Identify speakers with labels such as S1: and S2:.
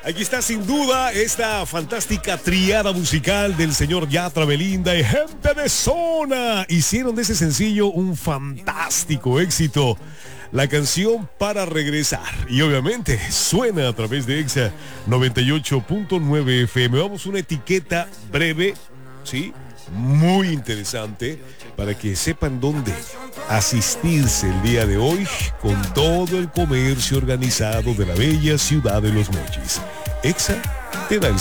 S1: Aquí está sin duda esta fantástica triada musical del señor Yatra, Belinda y Gente de Zona. Hicieron de ese sencillo un fantástico éxito. La canción Para Regresar. Y obviamente suena a través de Exa 98.9 FM. Vamos a una etiqueta breve, ¿sí? Muy interesante para que sepan dónde asistirse el día de hoy con todo el comercio organizado de la bella ciudad de Los Mochis. Exa te da el